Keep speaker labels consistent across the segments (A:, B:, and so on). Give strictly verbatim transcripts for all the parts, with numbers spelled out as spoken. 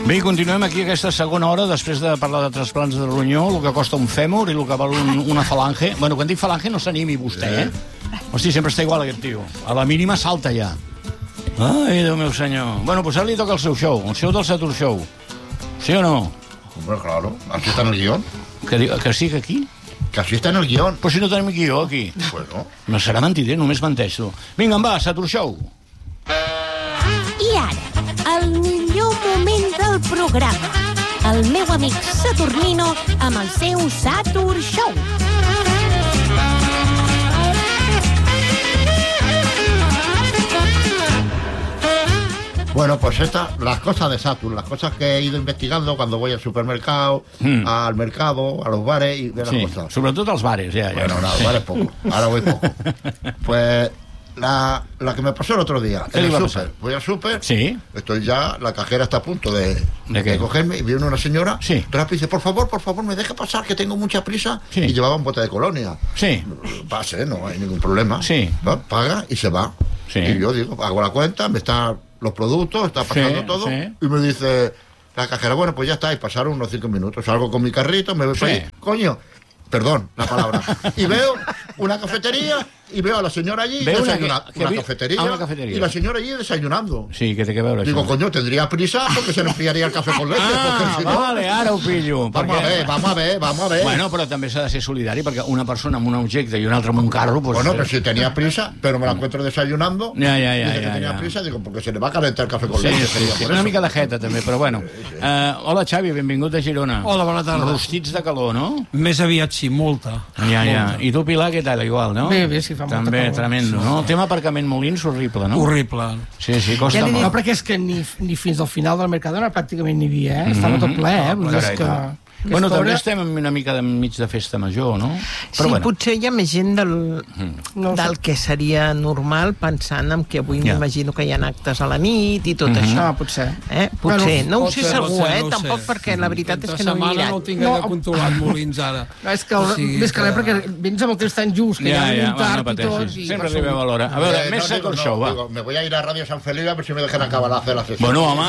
A: Bé, continuem aquí aquesta segona hora, després de parlar de trasplants de ronyó, el que costa un fèmur i el que val un, una falange. Bueno, quan dic falange no s'animi vostè, eh? Hosti, sempre està igual aquest tio. A la mínima salta ja. Ai, Déu meu senyor. Bueno, pues ara li toca el seu show, el show del Saturn Show. ¿Sí o no?
B: Hombre, claro. Así está en el guión.
A: Que, diu, que sí, que aquí?
B: Que así está en el guión.
A: Pues si no tenim guió, aquí.
B: Bueno.
A: No serà mentider, només menteix, tu. Vinga, va, Saturn Show.
C: I ara, el millor moment del programa. El meu amic Saturnino amb el seu Saturn Show.
B: Bueno, pues estas, las cosas de Saturn, las cosas que he ido investigando cuando voy al supermercado, mm. al mercado, a los bares y de las
A: sí,
B: cosas.
A: Sobretot als bares, ja. ja.
B: Bueno, no, los bares poco. Ahora voy poco. Pues la, la que me pasó el otro día, en el súper. Voy al súper,
A: sí.
B: Estoy ya, la cajera está a punto de,
A: ¿De,
B: de cogerme y viene una señora,
A: sí.
B: rápido, dice, por favor, por favor, me deje pasar, que tengo mucha prisa.
A: Sí.
B: Y llevaba un bote de colonia.
A: Sí.
B: Pase, no hay ningún problema.
A: Sí.
B: ¿Va? Paga y se va.
A: Sí.
B: Y yo digo, hago la cuenta, me está los productos, está pasando sí, todo, sí. Y me dice la cajera, bueno, pues ya está, y pasaron unos cinco minutos, salgo con mi carrito, me voy
A: sí.
B: para ahí, coño, perdón la palabra, y veo una cafetería, y veo a la señora allí, desayunando, una, una, cafetería,
A: una cafetería,
B: y la señora allí desayunando.
A: Sí, que té que veure
B: Digo,
A: això.
B: coño, tendría prisa porque se le enfriaría el café con leche.
A: Ah,
B: si no...
A: vale, ara ho pillo.
B: Vamos
A: perquè...
B: a ver, vamos a ver, vamos a ver.
A: Bueno, però també s'ha de ser solidari, perquè una persona amb un objecte i una altra amb un carro... Pues,
B: bueno, pero si tenía prisa, pero me la encuentro desayunando.
A: Ja, ja, ja.
B: Dice que
A: ja,
B: tenía
A: ja.
B: prisa, digo, porque se le va a calentar el café con
A: sí,
B: leche.
A: Sí, sí, una mica de jeta, també, però bueno. Sí, sí. Uh, hola, Xavi, benvingut a Girona.
D: Hola, bona tarda.
A: Rostits de calor, no?
D: Més aviat sí, molta.
A: Ja, ja.
D: Molta.
A: I tu, Pilar, què tal? Igual, no?
E: Bé, bé, sí, fa molta
A: també,
E: calor.
A: tremendo, no? El tema aparcament Molins, horrible, no?
D: Horrible.
A: Sí, sí, costa
E: ja
A: molt.
E: No, perquè és que ni, ni fins al final del Mercadona pràcticament n'hi havia, eh? Estava tot ple, eh? Vull dir, és que...
A: Bueno, també estem una mica de mig de festa major, no?
F: Però sí, bueno. Potser hi ha més gent del,
A: mm.
F: del que seria normal, pensant en que avui yeah. m'imagino que hi ha actes a la nit i tot mm -hmm. això.
E: Ah, potser.
F: Eh? Potser.
E: Bueno,
F: no ho
E: pot
F: sé
E: ser,
F: segur,
E: ser,
F: eh?
E: no
F: Tampoc
E: sé.
F: perquè la veritat és que no he mirat.
D: No ho tinc gaire no. controlat, Molins, ara.
E: No, és que, el, sí, més que res, perquè vens amb el temps tan just, que ja, ja venim tard
A: no
E: i tot. I
A: sempre arribeu a l'hora. A veure, eh, més no, Saturn no, Show, va.
B: Digo, me voy a ir a Radio San Felipe a ver si me dejan acabar la hacer la sesión.
A: Bueno, home,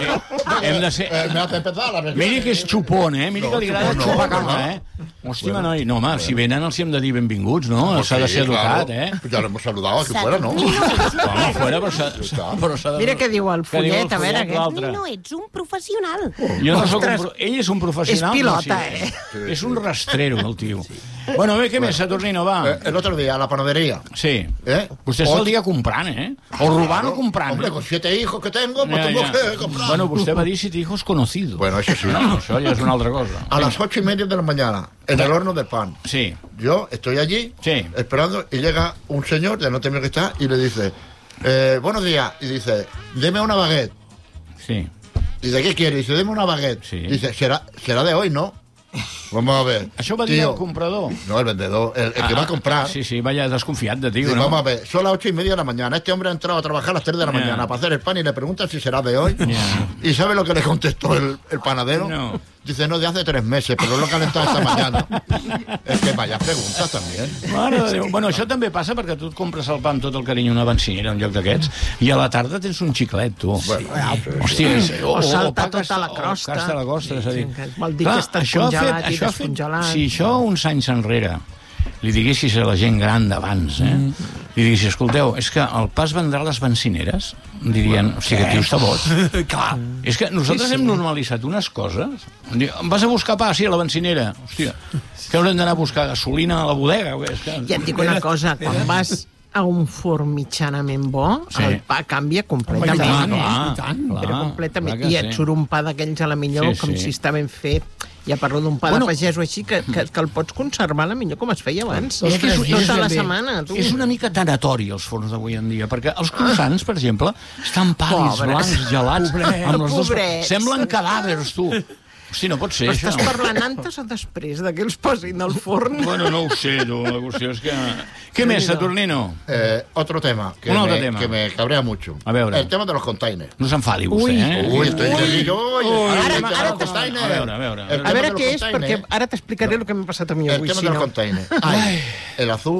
A: hem de ser...
B: Me hace empezar la
A: Miri que és xupón, eh? Miri que li agrada xupar cama, eh? Hòstia, bueno, noi, no, home, si venen els hi hem de dir benvinguts, no? S'ha de ser educat, eh?
B: Ya lo hemos saludado, que fuera, ¿no?
A: Home, fuera, però s'ha de...
F: Mira què diu el follet, a veure...
C: No ets un professional.
A: Jo no soc un... Ell és un professional.
F: És pilota, eh?
A: És un rastrero, el tio. Bueno, bé, què més, Saturnino, va?
B: El otro día, a la panadería.
A: Sí. Vostè està el dia comprant, eh? O robant o comprant.
B: Hombre, con siete hijos que tengo, pues tengo que comprar.
A: Bueno, vostè va dir siete hijos conocidos.
B: Bueno, eso sí.
A: Això ja és una altra cosa.
B: A las ocho y media de la mañana, en el horno del pan.
A: Sí.
B: Yo estoy allí,
A: sí.
B: esperando, y llega un señor, de no tener que estar, y le dice, eh, buenos días, y dice, deme una baguette.
A: Sí.
B: Dice, ¿qué quiere? Dice, deme una baguette.
A: Sí.
B: Dice, será, será de hoy, ¿no? Vamos a ver.
A: Això va dir el comprador?
B: No, el vendedor, el, el ah, que va a comprar.
A: Sí, sí, vaya desconfiat de ti,
B: sí,
A: ¿no?
B: Vamos a ver, son las ocho y media de la mañana. Este hombre ha entrado a trabajar a las tres de la yeah. mañana para hacer el pan y le pregunta si será de hoy.
A: Yeah.
B: ¿Y sabe lo que le contestó el, el panadero?
A: No.
B: Dice, no, de hace tres meses, però lo calentado esta mañana. És que vaya pregunta, també.
A: Mare de Déu. Bueno, això també passa perquè tu et compres el pa amb tot el carinyo una bencinera, un lloc d'aquests, i a la tarda tens un xiclet, tu.
B: Bueno, sí.
A: Hòstia, és,
F: o, o salta
A: o
F: tota la crosta.
A: O casta la costa, és a dir.
F: Vol dir que està congelat i descongelat.
A: Si això uns anys enrere li diguessis a la gent gran d'abans, eh? Mm. Li diguessis, escolteu, és que el pa es vendrà a les benzineres, dirien, o sigui, que tio està boig.
D: Clar.
A: És que nosaltres sí, sí. hem normalitzat unes coses. Vas a buscar pa, sí, a la benzinera. Hòstia, que haurem d'anar a buscar gasolina a la bodega? És que...
F: Ja et dic una cosa, quan vas a un forn mitjanament bo, sí. el pa canvia completament.
A: Clar, clar,
F: eh?
A: clar,
F: però completament.
A: clar
F: I et
A: sí.
F: surt un pa d'aquells a la millor, sí, com sí. si està ben fet. Ja parlo d'un pa bueno, de pagès o així, que, que, que el pots conservar la millor com es feia abans.
A: És que és,
F: tota la setmana, tu.
A: És una mica tanatori, els forns d'avui en dia, perquè els croissants, per exemple, estan pàl·lids, blancs, gelats, amb els dos... Semblen cadàvers, tu. Hosti, no pot ser,
F: però
A: això.
F: Estàs parlant antes o després de que els posin al forn?
A: Bueno, no ho sé, tu, la qüestió és que... Què més, Saturnino?
B: Eh, otro tema, que,
A: Un altre
B: me,
A: tema.
B: que me cabrea mucho.
A: A veure.
B: El tema de los containers.
A: No s'enfadi vostè, eh?
B: Uy, estoy nervioso.
F: Ara, ara,
A: a veure, a veure.
F: A veure què és, perquè ara t'explicaré el que m'ha passat a mi
B: el
F: avui.
B: El tema
F: si
B: del
F: no.
B: container. Hay el azul,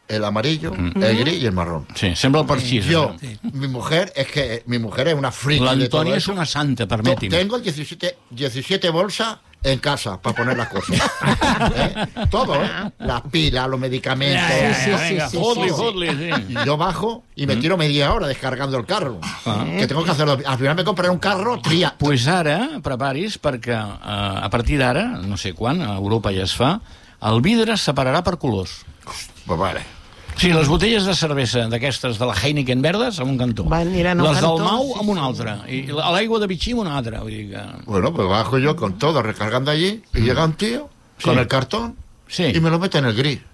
B: el amarillo, mm. el gris y el marrón.
A: Sí, sembla el parxís.
B: Yo,
A: sí.
B: mi mujer, es que mi mujer es una friki de todo
A: L'Antònia és
B: eso.
A: una santa, permeti'm.
B: Tengo diecisiete, diecisiete bolsas en casa para poner las cosas. ¿Eh? Todo, ¿eh? Las pilas, los medicamentos.
A: Ja, ja, ja,
F: Sí, sí,
A: venga,
F: sí,
A: fot-li,
F: sí.
A: fot-li, sí.
B: Y yo bajo y me tiro media hora descargando el carro.
A: Ah.
B: Que tengo que hacerlo. Al final me compraré un carro tria.
A: Pues ara, preparis, perquè eh, a partir d'ara, no sé quan, a Europa ja es fa, el vidre es separarà per colors.
B: Pues vale.
A: Sí, les botelles de cervesa d'aquestes de la Heineken verdes, en un cantó.
F: Van, aniran a un
A: les
F: cantó,
A: del Mau,
F: sí,
A: en un
F: sí.
A: altre. I l'aigua de Vichy, en un altre. Vull dir que...
B: Bueno, pues bajo yo con todo, recargando allí, y llega un tío
A: Sí.
B: con el cartón
A: Sí.
B: y me lo mete en el gris.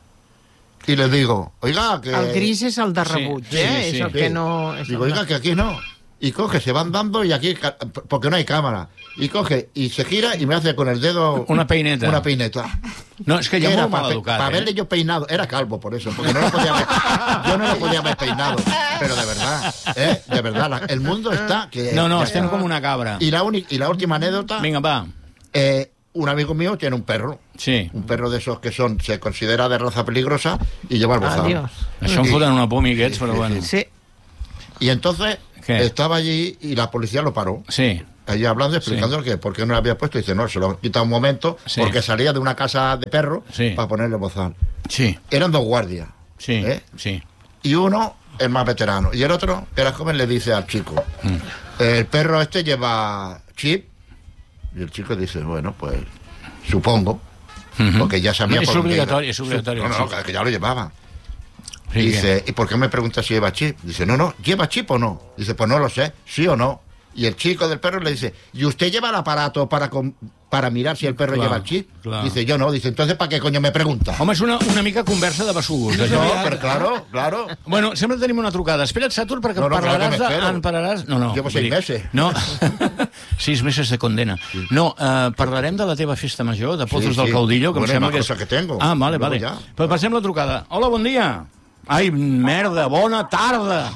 B: Y le digo, oiga, que...
F: El gris és el de rebuig,
A: Sí,
F: eh?
A: sí, sí.
F: És el que no... És
B: Digo,
F: el
B: oiga, que aquí no. Y coge, se van dando y aquí, ca- porque no hay cámara. Y coge y se gira y me hace con el dedo...
A: Una peineta.
B: Una peineta.
A: No, és que ja
B: Era
A: molt mal
B: para
A: educat,
B: pa
A: eh?
B: verle yo peinado. Era calvo por eso, porque no lo podía haber, yo no lo podía haber peinado. Pero de verdad, ¿eh? De verdad, la- el mundo está... que
A: No, no,
B: ya
A: estem
B: está.
A: com una cabra.
B: Y la, uni- y la última anécdota,
A: Vinga, va.
B: eh, un amigo mío tiene un perro.
A: Sí.
B: Un perro de esos que son se considera de raza peligrosa y lleva el bozal.
F: Adiós.
A: Això em
B: I-
A: foten una por, amiguets, però bueno.
F: Sí.
B: Y entonces
A: ¿Qué?
B: estaba allí y la policía lo paró.
A: Sí.
B: Allí hablando, explicando que por qué no lo había puesto. Y dice, no, se lo quita un momento
A: Sí.
B: porque salía de una casa de perro
A: Sí.
B: para ponerle bozal.
A: Sí.
B: Eran dos guardias.
A: Sí.
B: ¿eh?
A: Sí.
B: Y uno, el más veterano. Y el otro, era joven, le dice al chico, el perro este lleva chip. Y el chico dice, bueno, pues supongo. Porque ya sabía
A: Es
B: por dónde iba.
A: obligatorio, es obligatorio,
B: No, no,
A: sí.
B: que ya lo llevaba.
A: Sí,
B: Dice, ¿y por qué me pregunta si lleva chip? Dice, no, no, ¿lleva chip o no? Dice, pues no lo sé, sí o no. Y el chico del perro le dice, ¿y usted lleva el aparato para, com- para mirar si el perro
A: Clar,
B: lleva el chip?
A: clar.
B: Dice, yo no. Dice, entonces, ¿para qué coño me pregunta?
A: Home, és una, una mica conversa de besugos.
B: No,
A: això.
B: pero claro, claro.
A: Bueno, sempre tenim una trucada. Espera't, Satur, perquè
B: No, no,
A: parlaràs
B: claro que
A: de...
B: m'espero.
A: En parlaràs... No, no.
B: Llevo
A: vull
B: seis
A: dir-
B: meses.
A: No, sis meses de condena. No, eh, parlarem de la teva festa major, de Pozos
B: Sí,
A: del
B: sí.
A: Caudillo, que
B: Bueno,
A: em sembla
B: una
A: que...
B: cosa que tengo.
A: Ah, vale,
B: Luego
A: vale.
B: ya.
A: Però passem la trucada. Hola, bon dia. Ai, merda, bona tarda.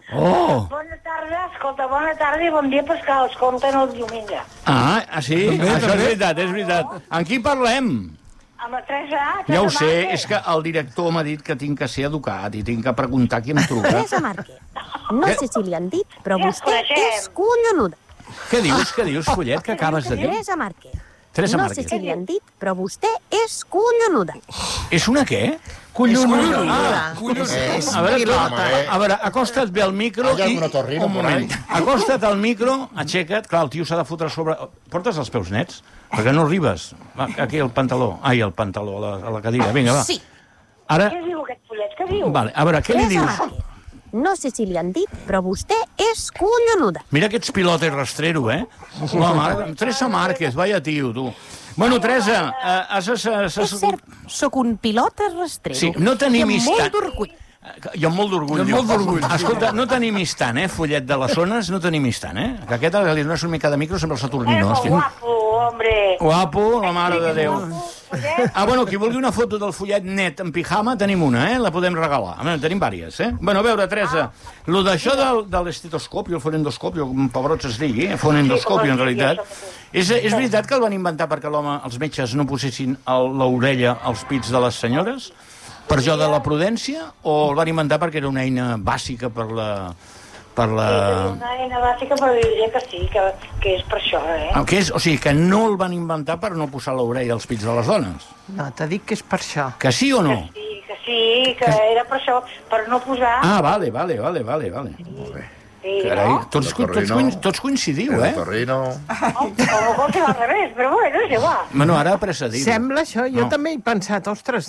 A: Oh.
G: Bona tarda, escolta, bona tarda i bon dia pels que els compten el diumenge.
A: Ah, ah sí?
D: També,
A: Això és
D: també.
A: veritat, és veritat. Amb qui parlem?
G: Amb la Teresa A.
A: Ja ho sé,
G: Márquez.
A: és que el director m'ha dit que tinc que ser educat i tinc que preguntar qui em truca.
C: Teresa Márquez. No sé si li han dit, però
G: Ja ens
C: vostè
G: coneixem.
C: és collonuda.
A: Què dius, què dius, Follet, que acabes de dir?
C: Teresa Márquez.
A: Teresa
C: no
A: Márquez.
C: sé si li han dit, però vostè és collonuda.
A: És una què?
F: Collonuda.
A: Ah,
F: És
A: a veure,
F: pilota.
B: eh?
A: a veure, acosta't bé al micro
B: Hi ha
A: i...
B: algun otorrino
A: Un
B: por
A: moment.
B: ahí?
A: Acosta't al micro, aixeca't. Clar, el tio s'ha de fotre sobre... Portes els peus nets? Perquè no arribes. Va, aquí el pantaló. Ai, el pantaló, a la, a la cadira. Vinga, va.
C: Sí.
A: Ara...
G: Què diu aquest follet? Què diu?
A: Vale, a veure, què li
C: Teresa
A: dius?
C: Márquez. No sé si li han dit, però vostè és collonuda.
A: Mira que ets pilota i rastrero, eh? La Mar... Teresa Márquez, vaya tio, tu. Bueno, Teresa, eh, has... has, has,
C: És cert, sóc un pilota rastrero.
A: Sí, no tenim
C: I amb
A: instant.
C: molt d'orgull.
A: Jo amb molt d'orgull.
D: Jo amb molt d'orgull.
A: Escolta, no tenim instant, eh, Follet de les zones, no tenim instant, eh? Que aquest li dones una mica de micro sembla el Saturnino.
G: Eh,
A: hòstia.
G: guapo, hombre.
A: Guapo, la mare de Déu.
G: Follet?
A: Ah, bueno, qui vulgui una foto del Follet net en pijama, tenim una, eh? La podem regalar. A veure, tenim vàries, eh? Bueno, a veure, Teresa, lo d'això del, de l'estetoscopi, el fonendoscopi, o com pebrots es digui, eh? Fonendoscopi, en realitat, és, és veritat que el van inventar perquè l'home, els metges no posessin el- l'orella als pits de les senyores? Per jo de la prudència? O el van inventar perquè era una eina bàsica per la... per la...
G: Una eina bàsica, però diria que sí, que, que és per això, eh?
A: Ah, que és, o sigui, que no el van inventar per no posar l'orella als pits de les dones.
F: No, t'ha dit que és per això.
A: Que sí o no?
G: Sí, que sí, que era per això, per no posar...
A: Ah, vale, vale, vale, vale, vale.
G: sí,
A: Carai,
G: no?
A: tots, tots,
B: Otorrino.
A: coin- tots coincidiu,
B: El
A: eh?
B: otorrino.
G: O, o vol ser al revés, però bueno, és igual.
A: Bueno, ara ha après a dir-ho.
F: Sembla això, jo
A: No.
F: també he pensat, ostres,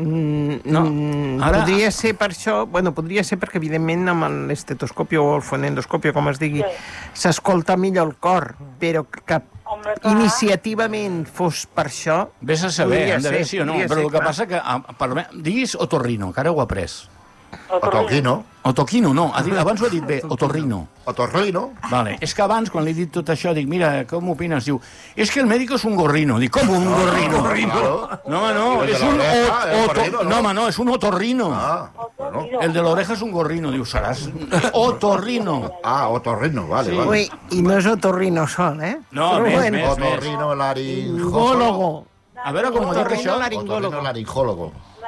F: mm,
A: No,
F: mm,
A: ara-
F: podria ser per això, bueno, podria ser perquè evidentment amb l'estetoscopi o el fonendoscopi, com es digui, s'escolta millor el cor, però que
G: Home, clar.
F: iniciativament fos per això...
A: Vés a saber,
F: podria
A: hem de veure
F: ser,
A: si o no.
F: podria
A: Però
F: ser,
A: el que
F: clar.
A: passa que... ah, Per, diguis otorrino, que ara ho ha après.
B: Otorrino.
A: Otoquino, no. Ha dit, abans ho ha dit bé, otorrino.
B: Otorrino.
A: Vale. És que abans, quan li he dit tot això, dic, mira, com opines? Diu, és que el médico és un gorrino. Dic, com un gorrino?
B: Claro.
A: No, home, no,
B: El de
A: és
B: la
A: un...
B: oreja,
A: ot-
B: el
A: oto-
B: gorrino, no?
A: No, home, no, és un otorrino.
B: Ah, bueno.
A: El de l'oreja és un gorrino. Diu, seràs otorrino.
B: Ah, otorrino, vale,
A: Sí.
B: vale.
F: Ui, i no és otorrino sol, eh?
A: No,
F: Però
A: més,
F: bueno,
A: més.
B: Otorrino laringólogo.
F: Laringólogo.
A: A veure com ho dic,
F: Otorrino
A: això.
F: laringólogo.
B: Otorrino laringólogo.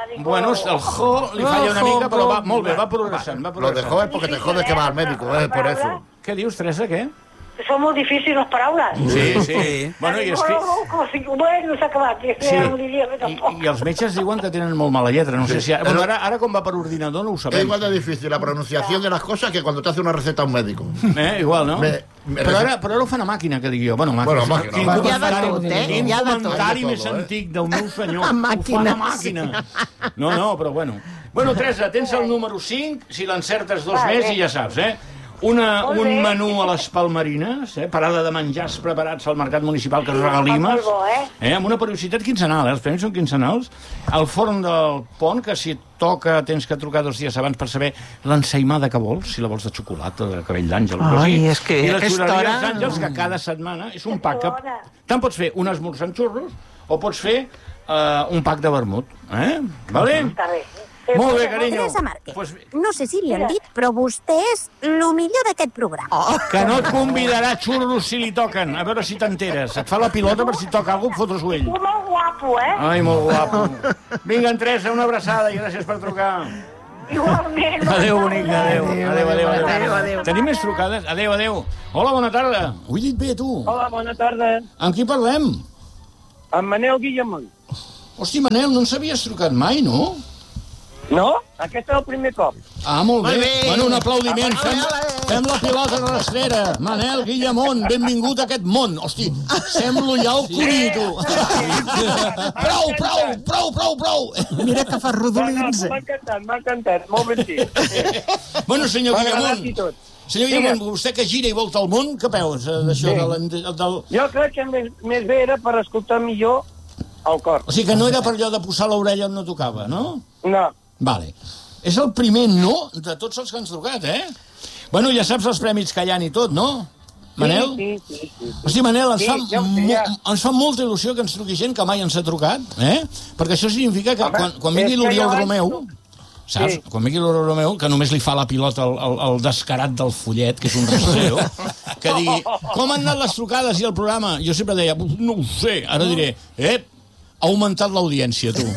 G: dic,
A: Bueno,
G: oh.
A: el jo li falla una mica, però va, molt bé, va progressant, va
B: Lo de
A: progressant.
B: joven porque te jodes que vas al médico, eh, por eso.
A: Què dius, Teresa, què?
G: Són molt difícils les paraules.
A: Sí, sí. Bueno, i és que...
G: No, com si... Bueno, s'ha acabat. Sí.
A: Sí.
G: Ja no diria que
A: I,
G: tampoc.
A: I els metges diuen que tenen molt mala lletra. No sé si... Bueno, ara, ara com va per ordinador no ho
B: Es
A: sabem.
B: igual de difícil la pronunciación de las cosas que cuando te hace una receta un médico.
A: Eh, igual, no?
B: Me- me
A: però,
B: rece-
A: ara, però ara ho fan a màquina, que digui jo. Bueno, màquina.
B: Bueno, màquina,
A: Quin
B: màquina.
F: Hi ha de tot, eh?
A: Quin
F: Hi ha de tot.
A: comentari
B: Hi ha de
A: més
B: tot, eh?
A: antic del meu senyor.
F: A màquina,
A: Ho fan a màquina. No, no, però bueno. Bueno, Teresa, tens el número cinc, si l'encertes dos
G: Vale.
A: més i ja saps, eh? Una,
G: Molt
A: un
G: bé.
A: menú a les Palmarines, eh? Parada de menjars preparats al Mercat Municipal que es regalimes.
G: molt bo, eh?
A: Eh? Amb una periodicitat quinzenal, eh? Els premis són quinzenals. El forn del pont, que si et toca tens que trucar dos dies abans per saber l'ensaïmada que vols, si la vols de xocolata, de cabell d'àngel, o
F: Ai,
A: sigui.
F: és que
A: I
F: a
A: les
F: aquesta
A: xuleries
F: hora-
A: d'àngels, que cada setmana és un pack. Que...
G: bona.
A: Tant pots fer un esmorzar amb xurros o pots fer uh, un pack de vermut. Eh? Vale?
G: Està bé.
A: Molt bé, carinyo.
C: Teresa Márquez,
A: Pues,
C: no sé si li han dit, però vostè és lo millor d'aquest programa.
F: Oh,
A: que no et convidarà xurros si li toquen. A veure si t'enteres. Et fa la pilota per si toca alguna cosa, fotos-ho ell.
G: Tu molt guapo, eh?
A: Ai, molt guapo. Vinga, en Teresa, una abraçada i gràcies per trucar.
G: Igualment.
A: Adéu, bonica, adéu. Adéu, adéu, adéu.
F: Adéu, adéu.
A: Tenim més trucades? Adéu, adéu. Hola, bona tarda. Ho he dit bé, tu.
H: Hola, bona tarda.
A: Amb qui parlem?
H: Amb Manel Guillamont.
A: Hosti, Manel, no ens havies trucat mai, no?
H: No? Aquest és el primer cop.
A: Ah, molt bé.
F: Molt bé.
A: Bueno, un aplaudiment. Fem,
F: Ole, ole.
A: fem la pilota rastrera. Manel Guillamont, benvingut a aquest món. Hosti, semblo ja el cuní, tu. Prou, prou, prou, prou, prou.
F: mira que fa rodolins.
H: M'ha encantat, m'ha encantat. Molt ben dit.
A: Bueno, senyor
H: M'ha agradat
A: Guillamont,
H: i tot.
A: senyor Guillamont, vostè que gira i volta el món, què peus eh, d'això?
H: Sí.
A: De la- del...
H: Jo crec que més, més bé era per escoltar millor el cor.
A: O sigui que no era per allò de posar l'orella on no tocava, no?
H: No.
A: Vale. És el primer no de tots els que han trucat, eh? Bueno, ja saps els prèmits que hi ha i tot, no? Manel?
H: Sí, sí, sí. sí.
A: Hosti, Manel, ens,
H: Sí,
A: fa,
H: ja ho sé,
A: mo-
H: ja.
A: ens fa molta il·lusió que ens truqui gent que mai ens ha trucat, eh? Perquè això significa que
H: Home,
A: quan, quan vingui
H: és que
A: l'Oriol
H: jo-
A: Romeu, saps?
H: Sí.
A: Quan vingui l'Oriol Romeu, que només li fa la pilota al, al, al descarat del follet, que és un rastreo, que digui, com han anat les trucades i el programa? Jo sempre deia, no ho sé, ara diré, eh, ha augmentat l'audiència, tu.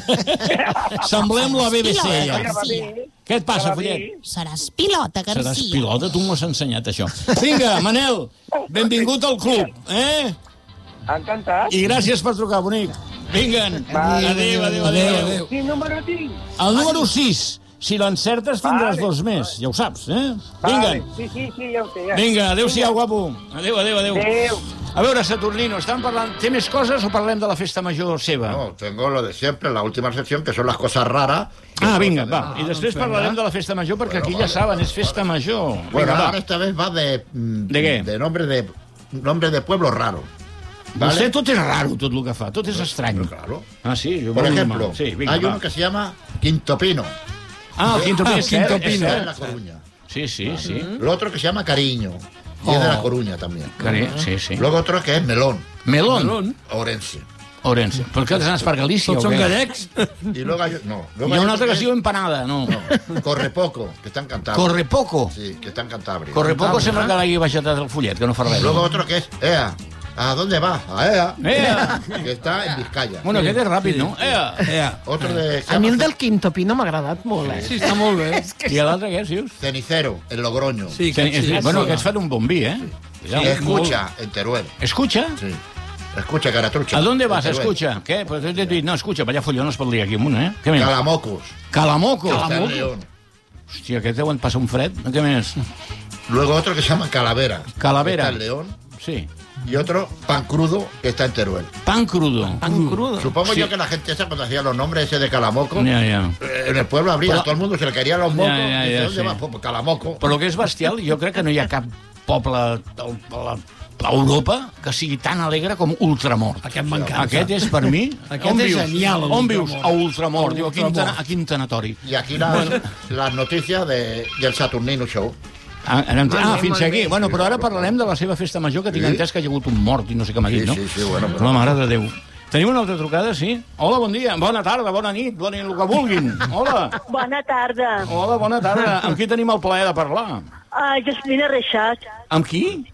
A: Semblem la B B C, ja.
H: Ja va bé.
A: Què et passa,
H: Ja va bé.
A: follet?
C: Seràs pilota, Garcia.
A: Seràs pilota, tu m'ho has ensenyat, això. Vinga, Manel, benvingut al club, eh?
H: Encantat.
A: I gràcies per trucar, bonic. Vinguen. Adéu, adéu, adéu. adéu, adéu.
H: Quin número tinc?
A: El número sis. Si l'encertes tindràs
H: Vale.
A: dos més, ja ho saps, eh?
H: Vale.
A: Vinguen.
H: Sí, sí, sí, ja ho sé. Ja.
A: Vinga, adéu-siau, guapo. Adéu, adéu, adéu.
H: Adéu.
A: A veure, Saturnino, estan parlant... Té més coses o parlem de la festa major seva?
B: No, tengo lo de siempre, la última sección, que son las cosas raras.
A: Ah, vinga, va. I després parlarem de la festa major, perquè aquí ja saben, és festa major.
B: Bueno,
A: Vinga,
B: ahora
A: va.
B: esta vez va de... mm,
A: ¿De qué?
B: De nombre de, nombre de pueblo raro.
A: Vostè tot és raro, tot el que fa. Tot és estrany.
B: Claro.
A: Ah, sí? Jo
B: Por
A: molt
B: ejemplo,
A: normal. Sí, vinga,
B: hay
A: va.
B: uno que se llama Quinto Pino.
A: Ah, el Quinto Pino. és cert,
D: Quinto
A: és
D: Pino.
B: Está
A: cert.
B: en La Coruña.
A: Sí, sí, sí.
B: El otro que se llama Cariño. Y es de La Coruña también.
A: Cari- Sí, sí.
B: Luego otro que es Melón,
A: Melón.
D: Melón.
B: Orense.
A: Orense. Però què, has per Galícia
D: Tots
A: o
D: són
A: què?
D: gallecs.
B: Y luego hay, no, luego
A: Hi ha
B: hay
A: un
B: otro
A: altre que
B: que
A: es diu empanada, no.
B: no, Correpoco, que está en Cantabria.
A: Corre poco.
B: Sí, que está en Cantabria.
A: Corre poco sembla que l'hagi baixatat el follet, que no fa res.
B: Luego otro que es Ea. ¿A dónde va? A Ea.
A: Ea!
B: Que está en Vizcaya.
A: Bueno, aquest és ràpid, no? Ea!
D: Ja.
B: Otro de... se
F: A mi
B: llama
F: el del Quinto Pino m'ha agradat molt, eh?
D: Sí, està molt bé.
A: I l'altre què, si dius?
B: Cenicero, en Logroño.
D: Sí,
A: Sí,
D: que sí.
A: bueno, aquests fan un bon vi, eh? Cuidao.
B: Escucha, en Teruel.
A: Escucha?
B: Sí. Escucha, caratrucha.
A: ¿A dónde vas?
B: En Teruel.
A: Escucha. ¿Qué? Pues he dit, no, escucha, vaya follón es podria aquí amunt, eh? Què més?
B: Calamocos.
A: Calamoco.
B: Está en León.
A: Hòstia, aquest deuen passar un fred. Què més?
B: Luego otro que se llama Calavera.
A: Calavera.
B: Está en León.
A: Sí.
B: Y otro, Pan Crudo, que está en Teruel.
A: Pan crudo.
F: Tan crudo.
B: Supongo
A: Sí.
B: yo que la gente esa, cuando hacía los nombres ese de Calamoco,
A: Ja, ja.
B: eh, en el pueblo habría, todo el mundo se le caían los mocos.
A: Ya, ya,
B: Dice,
A: ya,
B: ¿dónde
A: sí.
B: vas? Pues, pues, Calamoco.
A: Però el que és bestial, jo crec que no hi ha cap poble a la- a Europa que sigui tan alegre com Ultramort.
D: Aquest m'encanta.
A: Aquest és, per mi...
D: Aquest
A: on
D: és
A: vius?
D: genial,
A: On vius?
D: Ultramort.
A: A Ultramort. Diu, a quin,
D: Ultramort.
A: tana- a quin tanatori.
B: Y aquí las, las noticias de, del Saturnino Show.
A: Ah, anem, ah,
F: Molt bé,
A: fins
F: molt
A: aquí.
F: bé.
A: Bueno, però ara parlarem de la seva festa major, que tinc
B: Sí.
A: entès que hi ha hagut un mort i no sé què m'ha dit,
B: Sí,
A: no?
B: sí, sí, bueno, però-
A: La mare de Déu. Tenim una altra trucada, sí? Hola, bon dia, bona tarda, bona nit, bona nit, el que vulguin. Hola,
G: Bona tarda.
A: hola, bona tarda. Amb qui tenim el plaer de parlar?
G: Uh, Justina Reixat.
A: Amb qui?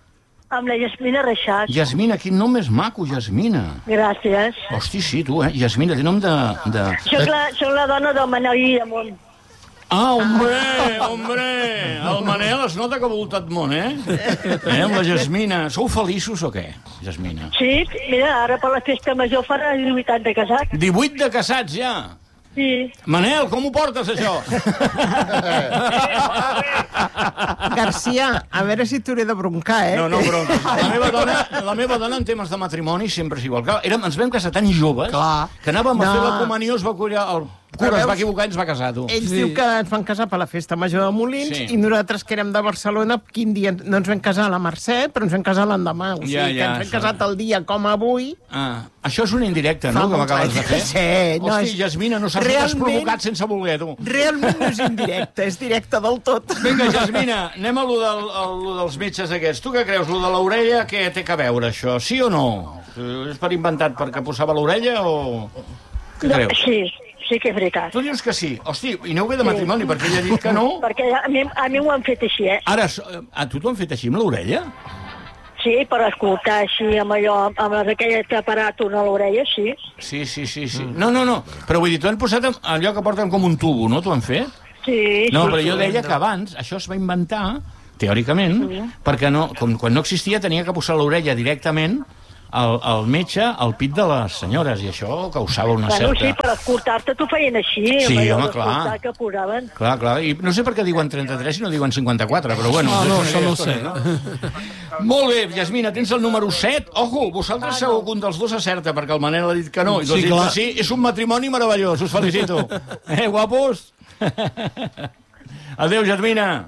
G: Amb la Jasmina Reixac.
A: Jasmina, quin nom més maco, Jasmina.
G: Gràcies.
A: Hosti, sí, tu, eh? Jasmina, té nom de... de...
G: Soc la, soc la dona del Manel Guillamont.
A: Ah, hombre, hombre! El Manel es nota que ha voltat món, eh? eh? Amb la Jasmina. Sou feliços o què, Jasmina?
G: Sí, mira, ara per la festa major farà divuit anys de casat.
A: divuit de casats, ja?
G: Sí.
A: Manel, com ho portes, això?
F: Garcia, a veure si t'hauré de broncar, eh?
A: No, no, però la meva dona, la meva dona en temes de matrimoni sempre és igual. Clar, érem, ens vam casar tan joves
F: Clar.
A: que anàvem a
F: No.
A: fer la comunió, es va collar, el cura es va equivocar i ens va casar, tu.
F: Ells
D: Sí.
F: diu que ens van casar per la festa major de Molins
A: Sí.
F: i nosaltres que érem de Barcelona, quin dia no ens vam casar a la Mercè, però ens vam casar l'endemà. O sigui,
A: Ja,
F: que
A: ja,
F: ens hem
A: això.
F: casat el dia com avui.
A: Ah, això és una indirecta,
F: Fa
A: no?, que
F: molts
A: m'acabes de
F: anys.
A: fer.
F: Sí, no,
A: Hosti,
F: és-
A: Jasmina, no saps que t'has
F: Realment-
A: provocat sense voler, tu.
F: Realment no és indirecte, és directe del tot.
A: Vinga, Jasmina, anem a lo, del, a lo dels metges aquests. Tu què creus, lo de l'orella, què té que veure, això? Sí o no? És per inventat perquè posava l'orella o... Què
G: No,
A: creus?
G: sí, sí que és veritat.
A: Tu dius que sí. Hosti, i aneu bé de matrimoni, perquè ella ha dit que no.
G: Perquè a mi, a mi ho han fet així, eh?
A: Ara, so- a tu t'ho han fet així amb l'orella?
G: Sí, per escoltar així amb allò, amb les- aquell aparato a l'orella, sí.
A: Sí, sí, sí, sí. No, no, no. Però vull dir, t'ho han posat en allò que porten com un tubo, no? T'ho han fet?
G: Sí,
A: No,
G: sí,
A: però jo
G: sí.
A: deia que abans això es va inventar, teòricament, perquè no, com, quan no existia tenia que posar l'orella directament al, al metge al pit de les senyores, i això causava una
G: Bueno, sí,
A: certa...
G: per escoltar-te t'ho feien així,
A: Sí,
G: amb allò
A: home,
G: d'escoltar
A: clar.
G: que posaven.
A: Clar, clar, i no sé per què diuen trenta-tres i no diuen cinquanta-quatre, però bueno...
D: Ah, no,
A: és
D: això
A: una
D: no ho
A: història,
D: sé.
A: no? Molt bé, Jasmina, tens el número set. Ojo, vosaltres segur que un dels dos acerta, perquè el Manel ha dit que no, i tu has
D: Sí,
A: dit
D: clar.
A: que sí. És un matrimoni meravellós, us felicito. Eh, guapos? Adéu, Jasmina.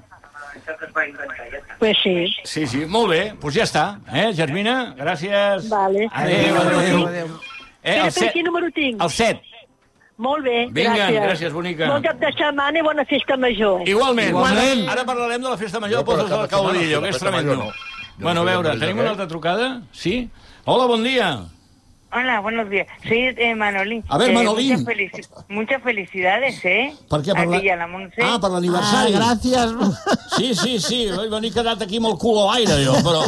G: Pues sí.
A: Sí, sí, molt bé, doncs pues ja està. Eh, Jasmina, gràcies.
G: Vale.
A: Adéu, adéu, adéu.
F: adéu.
A: Eh,
G: Espera,
A: el
G: espera,
A: set,
G: quin número tinc?
A: el set.
G: Molt bé,
A: Vinga,
G: gràcies.
A: gràcies, bonica.
G: Bon cap de setmana i bona festa major.
A: Igualment.
D: Igualment.
A: Ara parlarem de la festa major de
B: No, però
A: Pozos del
B: cada setmana
A: Caudillo,
B: sí,
A: que
B: la
A: és
B: festa
A: tremendo.
B: major no. Jo
A: Bueno, a
B: no sé
A: veure,
B: de
A: tenim
B: res.
A: una altra trucada? Sí? Hola, bon dia.
I: Hola, buenos días. Soy eh, Manolín.
A: A ver,
I: Eh,
A: Manolín.
I: Muchas, felici- muchas felicidades, ¿eh?
A: Per què?
I: A
A: Per la...
I: ti y a la Montse.
A: Ah, per
F: Ah,
A: l'aniversari.
F: gràcies.
A: Sí, sí, sí, m'he quedat aquí amb el cul a l'aire, jo, però...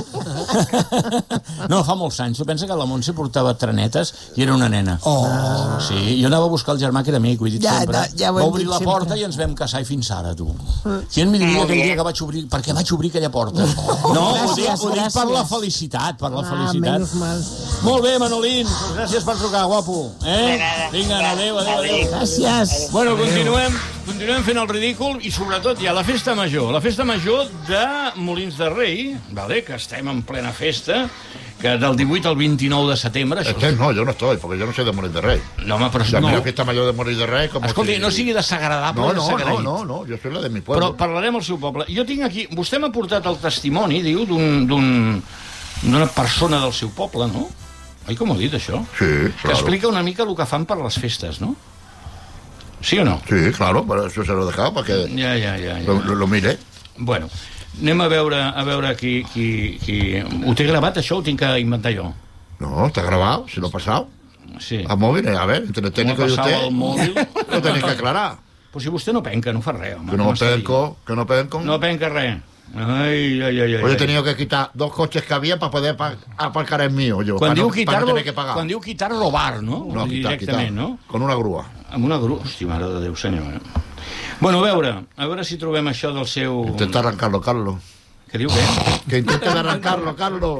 A: No, fa molts anys. Tu pensa que la Montse portava trenetes i era una nena. Oh. Sí, jo anava a buscar el germà que era amic, ho he dit
F: Ja,
A: sempre.
F: ja, ja ho
A: Va
F: hem
A: obrir
F: dit
A: la
F: sempre.
A: porta i ens vam casar i fins ara, tu. Qui em diria aquell dia que vaig obrir... Per què vaig obrir aquella porta? No, ho dic,
F: Gràcies,
A: ho dic per la
F: gràcies.
A: felicitat, per la
F: Ah,
A: felicitat.
F: menys mal.
A: Molt bé, Manolín, doncs gràcies per trucar, guapo. Eh?
I: De nada.
A: Vinga, adéu, adéu, adéu.
F: Gràcies.
A: Bueno, continuem, continuem fent el ridícul i sobretot hi ha la festa major. La festa major de Molins de Rei, vale, que estem en plena festa, que del divuit al vint-i-nou de setembre... Això...
B: Este no, yo no estoy, porque yo no soy de Molins de Rey.
A: No, home, però...
B: La
A: No.
B: meva fiesta mayor de Molins de Rey como
A: Escolti,
B: si...
A: no sigui desagradable,
B: No, no, no,
A: desagraït.
B: no, no, yo soy la de mi
A: Però
B: pueblo.
A: parlarem al seu poble. Jo tinc aquí... Vostè m'ha portat el testimoni, diu, d'un d'un- d'una persona del seu poble, no? Oi, com ho ha dit, això?
B: Sí,
A: Que
B: claro.
A: explica una mica el que fan per les festes, no? Sí o no?
B: Sí, claro, pero eso se lo he dejado para que
A: Ja, ja, ja. ja.
B: lo, lo, lo mire.
A: Bueno, anem a veure, a veure qui, qui, qui... Ho té gravat, això, o ho tinc que inventar jo?
B: No, está grabado, se lo he pasado.
A: Sí.
B: A móvil, a ver, entre el técnico y
A: M'ho ha passat
B: usted
A: al mòbil.
B: lo tenéis que aclarar.
A: Però si vostè no penca, no fa res, home.
B: Que no
A: m'està
B: penco, que no penco.
A: dient. No penca res. Ai, ai, ai, ai.
B: Hoy he
A: ai.
B: tenido que quitar dos coches que había para poder pa- aparcar el mío yo.
A: Quan
B: para,
A: diu
B: no, para
A: quitar,
B: no tener que pagar.
A: quan diu quitar, robar, no?
B: No, quitar, quitar.
A: Directament, no?
B: Con una grúa.
A: Amb una grua. Hòstia, mare de Déu, senyor. Eh? Bueno, a veure, a veure si trobem això del seu...
B: Intenta arrancarlo, Carlos.
A: Què diu, què?
B: Que intente de arrancarlo, Carlos.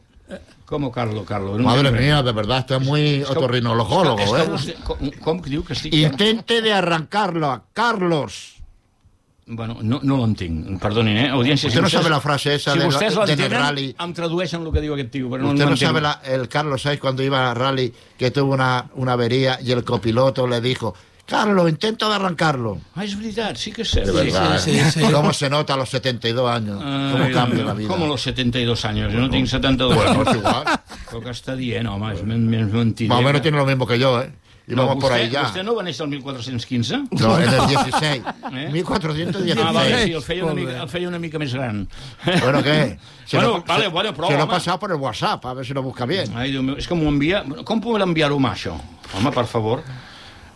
A: Com, Carlo, Carlo? No
B: Madre
A: entenc res.
B: mía, de verdad, usted es muy
A: És que-
B: otorrinolarólogo,
A: és que, és
B: ¿eh?
A: que vostè, com, com que diu que estic...
B: Intente de arrancarlo, Carlos.
A: Bueno, no, no l'entenc, perdonin, eh? Audiència,
B: Usted no sabe la frase esa
A: si
B: de-
A: vostès
B: de- del
A: l'entenen,
B: rally.
A: em tradueixen el que diu aquest tio, però no,
B: Usted
A: no
B: no
A: entenc.
B: sabe la- el Carlos Sainz cuando iba a rally que tuvo una, una avería y el copiloto le dijo, Carlos, intento de arrancarlo.
A: Ah, és veritat, sí que és cert.
B: De verdad,
D: sí,
B: ¿eh?
D: sí, sí.
B: ¿Cómo se nota a los setenta y dos años? ¿Cómo
A: Ai,
B: cambia la vida?
A: Com a los setenta y dos años? Jo no tinc setanta-dos.
B: Bueno, es igual.
A: Però que està dient, home, és men- més mentida.
B: Más o menos tiene lo mismo que yo, ¿eh? Y
A: No,
B: vamos por
A: vostè,
B: ahí ya.
A: vostè no va néixer el mil quatre-cents quinze?
B: No, en el dieciséis.
A: Eh?
B: mil cuatrocientos dieciséis.
A: Ah, vale, sí, el feia, una
D: Molt
A: mica,
D: bé.
A: el feia una mica més gran.
B: Bueno, ¿qué? Se
A: Bueno,
B: lo,
A: vale,
B: se-
A: bueno, prou,
B: se lo he
A: home.
B: pasado por el WhatsApp, a ver si lo busca bien.
A: Ai, Déu meu, és que m'ho envia... Com podem enviar-ho, això? Home, per favor.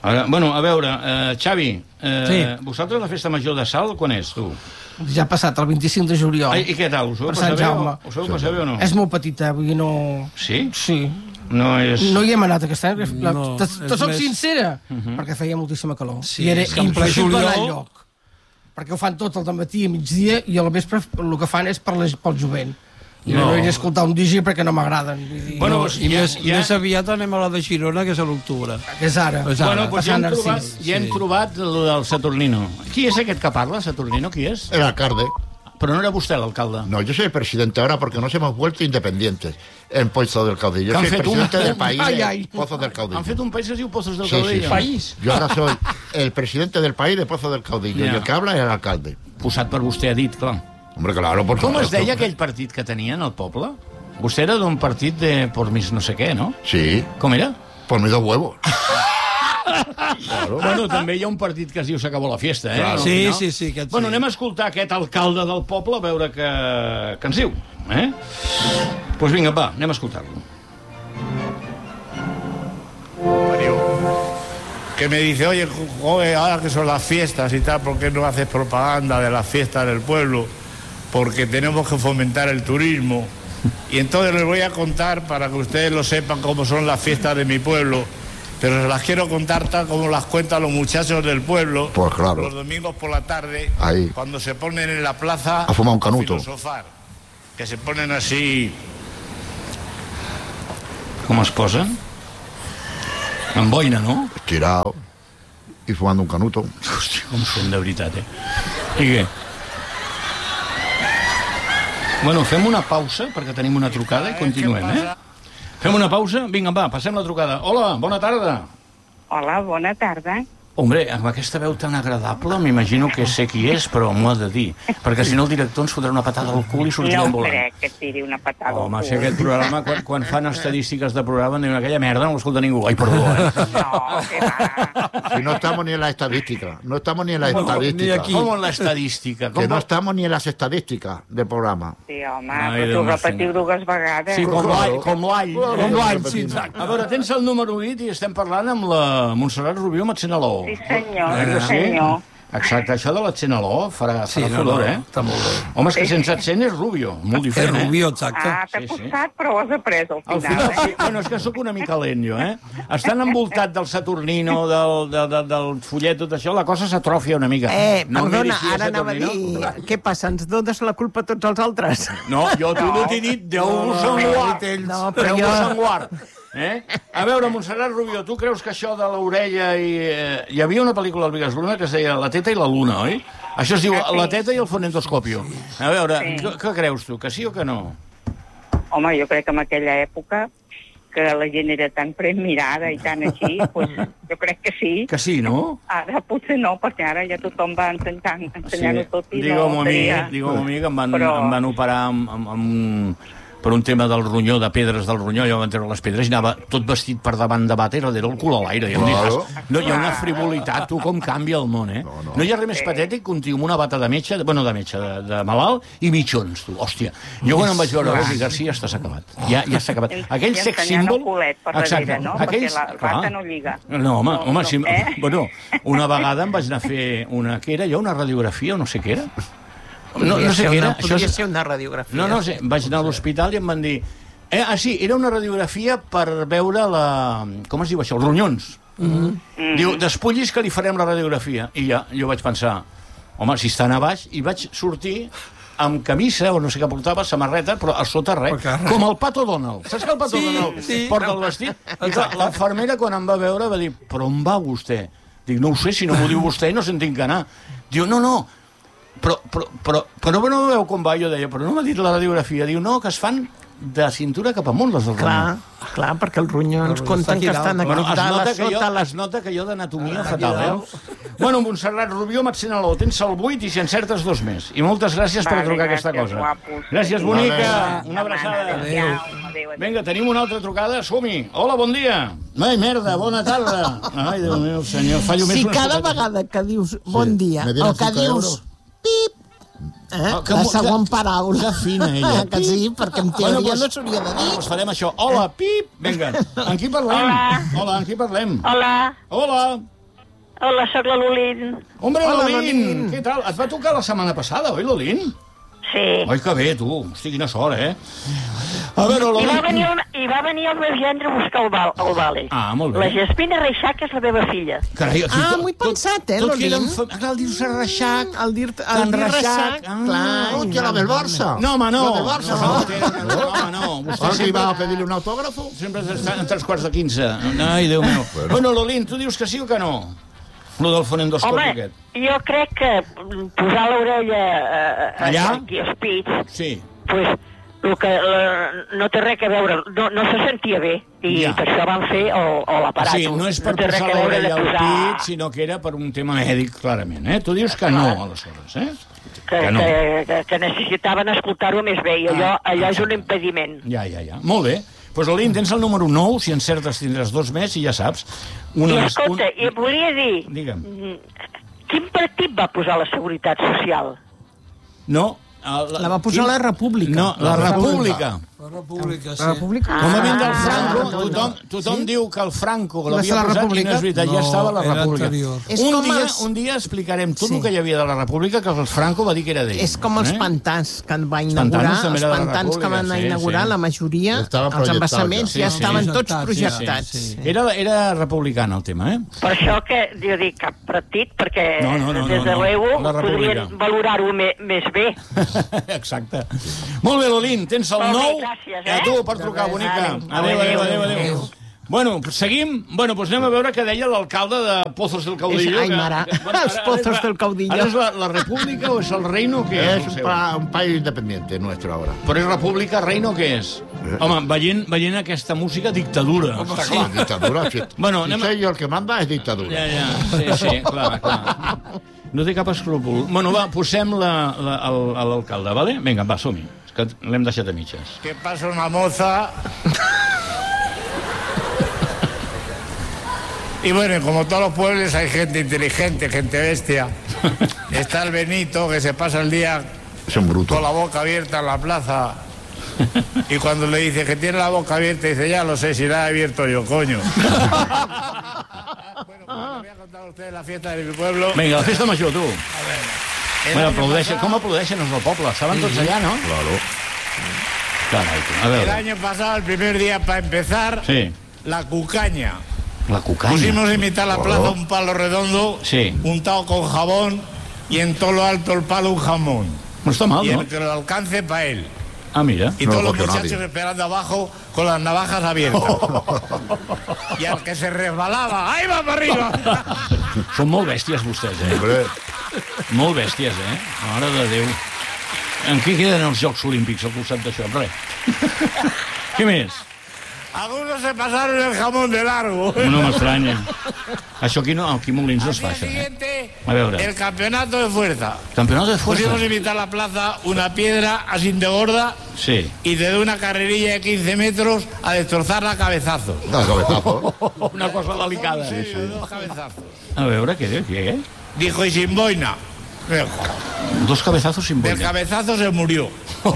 A: Ara, bueno, a veure, uh, Xavi, uh,
E: Sí.
A: vosaltres la festa major de Salt quan és, tu?
E: Ja ha passat, el vint-i-cinc de juliol.
A: Ai, I què tal, us ho
E: Per
A: passar
E: Sant
A: bé?
E: Jaume.
A: o- Us ho passar bé o no?
E: És molt petita, vull dir, no...
A: Sí?
E: Sí.
A: No és...
E: No hi hem anat aquest any,
D: No,
E: no, te, te
D: és
E: soc
D: més-
E: sincera, perquè feia moltíssima calor.
D: Sí,
E: I era
D: és que en ple
E: impossible anar
D: juliol-
E: enlloc. Perquè ho fan tot al matí a migdia i al vespre el que fan és per les, pel jovent. I no,
D: No.
E: no iré a escoltar un D J perquè no m'agraden. Vull dir,
A: Bueno,
E: no,
A: doncs,
D: I
A: ja-
D: més,
A: ja-
D: més aviat anem a la de Girona, que és a l'octubre.
E: que és ara.
D: És ara.
A: Bueno, doncs ja hem
E: Passant
A: trobat,
E: Narcís.
A: ja hem
D: Sí.
A: trobat el del Saturnino. Qui és aquest que parla, Saturnino? Qui és?
B: El alcalde.
A: Però no era vostè l'alcalde.
B: No, yo soy el presidente ahora porque nos hemos vuelto independientes en Pozo del Caudillo.
A: ¿Qué
B: Yo
A: han
B: soy el
A: fet un-
B: presidente del país
E: Ai,
B: de
E: ai.
B: Pozo del Caudillo.
A: Han fet un país que es diu Pozos del
B: Sí, sí,
A: Caudillo.
B: sí. Yo ahora soy el presidente del país de Pozo del Caudillo
A: Ya.
B: y el que habla es el alcalde.
A: Posat per vostè, ha dit, clar.
B: Hombre, claro, por
A: Com es
B: supuesto.
A: deia aquell partit que tenien al poble? Vostè era d'un partit de por mis no sé què, no?
B: Sí,
A: Com era?
B: por mis dos huevos. Claro.
A: Bueno, també hi ha un partit que es diu S'acabó la fiesta, eh?
B: Claro.
A: Al
D: Sí,
A: final.
D: sí, sí, aquest
A: Bueno,
D: sí.
A: anem a escoltar aquest alcalde del poble a veure què, què ens diu, eh? Doncs pues vinga, va, anem a escoltar-lo.
J: Que me dice, oye, joven, ahora que son las fiestas y tal, ¿por qué no haces propaganda de las fiestas del pueblo? Porque tenemos que fomentar el turismo. Y entonces les voy a contar, para que ustedes lo sepan, cómo son las fiestas de mi pueblo, pero se las quiero contar tal como las cuentan los muchachos del pueblo,
B: Pues claro.
J: los domingos por la tarde,
B: Ahí.
J: cuando se ponen en la plaza
B: A fumar un canuto.
J: filosofar, que se ponen así.
A: Com es posen? Amb boina, no?
B: Estirado y fumando un canuto.
A: Hòstia, com són de veritat, eh? I què? Bueno, fem una pausa, perquè tenim una trucada i continuem, eh? Fem una pausa? Vinga, va, passem la trucada. Hola, bona tarda.
I: Hola, bona tarda.
A: Hombre, amb aquesta veu tan agradable, m'imagino que sé qui és, però m'ho ha de dir. Perquè si no el director ens fotrà una patada al cul i
I: No
A: sortirem volant.
I: crec que tiri una patada al
A: Home,
I: cul.
A: si aquest programa, quan, quan fan estadístiques de programa, em diuen aquella merda no l'escolta ningú. Ai, perdó, eh?
I: No, que va.
B: Si no estamos ni en la estadística. No estamos ni en la
A: No,
B: estadística.
A: ni aquí. Com en l'estadística?
B: Que no estamos ni en las estadísticas del programa.
I: Sí, home,
A: Ai,
I: però
A: Déu
I: t'ho
A: meu
I: repetiu
A: senyor.
I: dues vegades.
A: Sí, com l'all, com l'all.
B: Com
A: l'all,
B: sí,
A: exacte. A veure, tens el número vuit i estem parlant amb la Montserrat Rubió Matsenaló.
I: Sí, senyor,
A: Eh,
I: sí, senyor.
A: Exacte, això de l'Atsenaló farà, farà
D: Sí, no,
A: furor,
D: no,
A: eh?
D: està molt bé.
A: Home, és que sense accent és Rubio, molt
D: És
A: diferent, eh?
D: Rubió, exacte.
I: Ah, t'ha
A: Sí, sí.
I: costat, però ho has après al
A: Al
I: final,
A: final,
I: eh?
A: sí. Bueno, és que sóc una mica lent, jo, eh? Estan envoltat del Saturnino, del, del, del, del follet, tot això, la cosa s'atrofia una mica.
F: Eh,
A: No
F: perdona,
A: miris qui és
F: ara anava a dir...
A: Saturnino.
F: Què passa, ens dones la culpa a tots els altres?
A: No, jo tu no t'he dit, Déu vos en guard.
F: No,
A: Déu
F: però jo...
A: vos en guard. Eh? A veure, Montserrat Rubió, tu creus que això de l'orella i... Eh, hi havia una pel·lícula al Vigas Luna que es deia La teta i la luna, oi? Això es diu
I: Ah, sí.
A: La teta i el fonendoscopio. A veure,
I: Sí.
A: què, què creus tu, que sí o que no?
I: Home, jo crec que en aquella època que la gent era tan premirada i tan així, pues, jo crec que sí.
A: Que sí, no?
I: Ara potser no, perquè ara ja tothom va ensenyant- ensenyant-ho tot i
A: Digue'm
I: no
A: a mi,
I: seria...
A: digue'm a mi que em van,
I: Però-
A: em van operar amb, amb, amb un, per un tema del ronyó, de pedres del ronyó, jo vam treure les pedres i anava tot vestit per davant de bata i darrere el cul a l'aire. I em
B: Claro.
A: diràs, no, hi ha una frivolitat, tu, com canvia el món, eh? No, no. no hi ha res més patètic que un tio amb una bata de metge, bueno, de metge, de, de malalt, i mitjons, tu. Hòstia, jo quan em vaig veure Rosi Garcia, estàs acabat. Ja, ja s'ha acabat. Aquell
I: I
A: sex
I: ensenyant
A: símbol...
I: el culet per darrere, no? Perquè la bata no lliga.
A: No, home,
I: No,
A: home,
I: no,
A: si,
I: eh?
A: bueno, una vegada em vaig anar a fer una... Què era allò? Una radiografia o no sé què era? No, no sé què era.
F: Podria
A: és-
F: ser una radiografia.
A: No, no sé, vaig anar a l'hospital i em van dir... Eh, ah, sí, era una radiografia per veure la... Com es diu això? Els ronyons.
I: Mm.
A: Diu, despullis que li farem la radiografia. I ja, jo vaig pensar, home, si estan a baix, i vaig sortir amb camisa, o no sé què portava, samarreta, però a sota res,
D: Perquè-
A: com el Pato Donald. Saps que el Pato
D: Sí,
A: Donald
D: sí.
A: porta el vestit? I clar, l'infermera, quan em va veure, va dir, però on va vostè? Dic, no ho sé, si no m'ho diu vostè, no se'n tinc que anar. Diu, no, no, però, però, però, però no veu com va? Jo deia, però no m'ha dit la radiografia. Diu, no, que es fan de cintura cap amunt, les del
F: Clar,
A: ronyó.
F: clar, perquè els ronyons
D: Els ronyons
F: compten que
D: estan
F: estan
D: aquí
F: aquí
A: Bueno, es
F: dalt,
A: nota
F: a
A: que jo,
F: sota, les...
A: es nota que jo d'anatomia fatal, eh? Bueno, Montserrat Rubió Matsenaló, tens el vuit i si encertes dos més. I moltes gràcies per
I: Vale,
A: trucar aquesta
I: gràcies,
A: cosa.
I: guapos.
A: Gràcies, bonica.
B: Vale.
A: Una abraçada.
I: Adéu. Adéu, adéu.
A: Vinga, tenim una altra trucada, som-hi. Hola, bon dia. Ai, merda, bona tarda. Ai, Déu meu senyor, fallo més
F: Si
A: una
F: cada
A: estocada.
F: vegada que dius bon dia,
B: Me
F: o
B: dieron
F: que
B: cinco
F: dius
B: euros.
F: pip, eh,
A: Ah, que
F: la
A: mo-
F: següent
A: que-
F: paraula.
A: que fina, ella.
F: Que sí, perquè en teoria
A: Bueno, doncs-
F: no s'hauria de dir.
A: Doncs farem això. Hola, pip. Vinga, amb qui parlem?
I: Hola.
A: Hola, amb qui parlem?
I: Hola,
A: Hola.
G: Hola, soc la Lolín.
A: Hombre,
F: Hola,
A: Lolín,
F: Lolín.
A: què tal? Et va tocar la setmana passada, oi, Lolín?
G: Sí.
A: Oi, que bé, tu. Hosti, quina sort, eh? A veure,
G: I va
A: Lolín...
G: venir, el, I va venir el meu gendre a buscar el, val, el vale.
A: Ah, molt bé.
G: La Jespina Reixac és la meva filla.
A: Carai, aquí
F: Ah,
A: tot-
F: muy
A: tot-
F: pensat, eh,
A: tot
F: Lolín?
A: queda en fa- Clar, el dius Reixac.
F: El dir, el
A: Can
F: dir
A: Reixac.
F: Reixac.
A: Ah.
F: Clar,
B: Hòstia, la del Barça.
A: No, home, no.
B: La del Barça,
A: no.
B: no.
A: No, home, no. Vostè
B: Ahora que iba a
A: sempre,
B: pedirle un autógrafo.
A: sempre està en tres quarts de quinze. Ai, Déu meu. Bueno, Lolín, tu dius que sí o que no? Lo del fonendoscopi
G: Home,
A: aquest.
G: jo crec que posar l'orella eh,
A: Allà?
G: aquí als pits,
A: Sí.
G: pues, el que, la, no té res a veure, no, no se sentia bé, i
A: Ja.
G: per això van fer el, el aparat.
A: Sí, no és per
G: té res
A: posar
G: a veure
A: l'orella
G: de
A: al
G: posar-
A: pit, sinó que era per un tema mèdic, clarament, eh? Tu dius que no, aleshores, eh?
G: que,
A: que no.
G: que, que, que necessitaven escoltar-ho més bé, i allò,
A: Ah,
G: allò és
A: exacte.
G: un impediment.
A: Ja, ja, ja. Molt bé. Doncs, pues, Lolín, tens el número nou, si encertes tindràs dos més i ja saps. Una
G: I
A: més-
G: escolta,
A: un...
G: i volia dir,
A: Digue'm.
G: mm, quin partit va posar la Seguretat Social?
A: No. el-
F: La va posar la República.
A: No, la República.
D: La República, sí.
F: La República.
A: Com a vint del
G: Ah,
A: Franco,
F: no, no.
A: tothom, tothom
F: Sí?
A: diu que el Franco
E: Va
A: l'havia
E: ser la
A: posat i
E: República?
A: no és veritat, ja
D: No,
A: estava la
D: era
A: República.
D: anterior.
F: És
A: Un
F: com
A: dia,
F: els-
A: un dia explicarem tot
F: Sí.
A: el que hi havia de la República que el Franco va dir que era d'ell.
F: És com els
A: eh?
F: pantans que va
A: Els
F: inaugurar,
A: pantanos també
F: els
A: era de la
F: pantans que
A: República,
F: van
A: sí,
F: inaugurar,
A: sí.
F: la majoria,
B: Estaven
F: els
B: projectats
F: embassaments
A: ja.
F: ja
A: Sí, sí.
F: estaven tots
D: Projectats,
F: projectats.
D: sí, sí.
A: Era, era republicana el tema, eh?
G: Per això que jo dic cap partit, perquè
A: No, no, no,
G: des
A: no,
G: de
A: no.
G: l'Evo
A: La República.
G: podrien valorar-ho me, més bé.
A: Exacte. Molt bé, Lolín, tens el
G: Molt bé,
A: nou.
G: gràcies,
A: I a
G: eh?
A: tu, per trucar, bonica. Adéu, adéu, adéu, adéu. Bueno, pues seguim. Bueno, pues anem a veure què deia l'alcalde de Pozos del Caudillo.
F: És- ai,
A: que-
F: mare,
A: que- bueno,
F: els
A: ara-
F: Pozos
A: ara és la-
F: del Caudillo.
A: Ara és la, la república o és el reino o què és?
B: Es
A: el
B: un,
A: seu?
B: pa- un país independiente nuestro ahora.
A: Però és república, reino o què és? Home, veient, veient aquesta música, dictadura. Està
B: Sí,
A: clar.
B: dictadura. Si,
A: Bueno,
B: si
A: anem a-
B: soy yo el que manda, es dictadura.
A: Ja, ja, sí, sí, clar, clar. No té cap escrúpol. Bueno, va, posem la, la, al- a l'alcalde, vale? Vinga, va, som-hi. És que l'hem deixat a mitges.
J: Que pasa una moza. Y bueno, como todos los pueblos hay gente inteligente, gente bestia. Está el Benito, que se pasa el día
B: Es un bruto.
J: con la boca abierta en la plaza. Y cuando le dice que tiene la boca abierta, dice, ya lo sé, si la he abierto yo, coño. Bueno, pues les voy a contar a ustedes la fiesta de mi pueblo.
A: Vinga, la festa major, tu.
J: El
A: Bueno,
J: año
A: aplaudeixen,
J: pasado-
A: com aplaudeixen els del poble? Estaven tots allà, no?
B: Claro.
A: Carai, tu. A
J: El
A: veure.
J: año pasado, el primer día para empezar,
A: Sí.
J: la cucaña.
A: La cucanya.
J: Pusimos en mitad de la plaza un palo redondo,
A: Sí.
J: untado con jabón, y en todo lo alto el palo un jamón.
A: No està mal,
J: Y
A: no?
J: el que lo alcance para él.
A: Ah, mira.
J: Y
B: No
J: todos
B: lo
J: los
B: cogió
J: muchachos
B: nadie.
J: esperando abajo con las navajas abiertas. Y al que se resbalaba, ¡ahí va para arriba!
A: Són molt bèsties, vostès, eh?
B: Hombre,
A: Molt bèsties, eh? Mare de Déu. En què queden els Jocs Olímpics al costat d'això? Res. Què més?
J: Algunos se pasaron el jamón de largo.
A: No m'estranya. Això aquí, no, aquí a Molins no
J: Al
A: es fa,
J: día
A: això, eh?
J: siguiente,
A: A veure.
J: el campeonato de fuerza.
A: Campionat de fuerza.
J: Pusimos en mitad de la plaza una piedra así de gorda
A: Sí.
J: y te doy una carrerilla de quince metros a destrozarla a cabezazos.
B: da cabezazo.
A: Una cosa delicada.
J: Sí, dos cabezazos.
A: A veure, què? Què?
J: Dijo, y sin boina.
A: Dos cabezazos sin
J: Del
A: boina.
J: cabezazo se murió.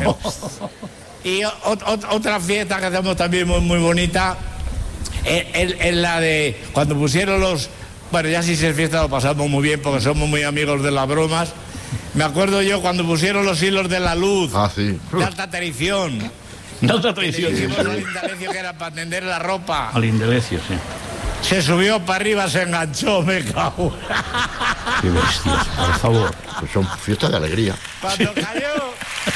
J: Y o- o- otra fiesta que hacemos también muy, muy bonita es, es- es la de cuando pusieron los... Bueno, ya si se es fiesta lo pasamos muy bien porque somos muy amigos de las bromas. Me acuerdo yo cuando pusieron los hilos de la luz
B: Ah, sí.
J: de alta tensión.
A: De alta
J: Le
A: tradició.
J: dijimos al Indalecio que era para tender la ropa.
A: A l'Indelecio, sí.
J: Se subió para arriba, se enganchó, me cago.
A: Que bèsties, per favor.
B: Pues son fiestas de alegría.
J: Cuando cayó,